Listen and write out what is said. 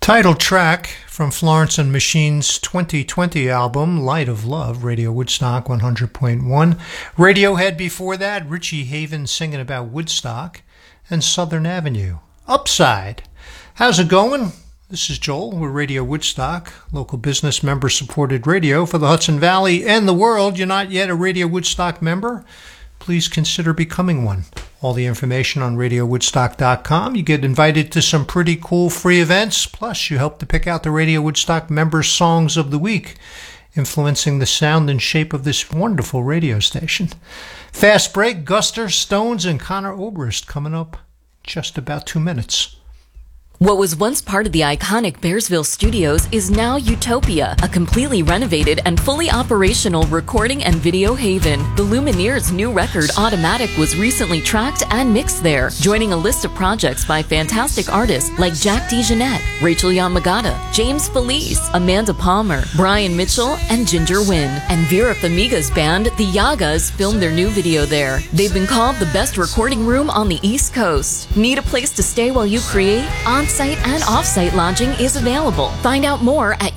Title track from Florence and Machine's 2020 album, Light of Love, Radio Woodstock 100.1. Radiohead before that, Richie Havens singing about Woodstock, and Southern Avenue. Upside. How's it going? This is Joel with Radio Woodstock, local business member-supported radio for the Hudson Valley and the world. You're not yet a Radio Woodstock member? Please consider becoming one. All the information on RadioWoodstock.com. You get invited to some pretty cool free events. Plus, you help to pick out the Radio Woodstock members' songs of the week, influencing the sound and shape of this wonderful radio station. Fast break, Guster, Stones, and Conor Oberst coming up in just about 2 minutes. What was once part of the iconic Bearsville Studios is now Utopia, a completely renovated and fully operational recording and video haven. The Lumineers' new record, Automatic, was recently tracked and mixed there, joining a list of projects by fantastic artists like Jack DeJohnette, Rachel Yamagata, James Felice, Amanda Palmer, Brian Mitchell, and Ginger Wynn. And Vera Famiga's band, The Yagas, filmed their new video there. They've been called the best recording room on the East Coast. Need a place to stay while you create? On-site and off-site lodging is available. Find out more at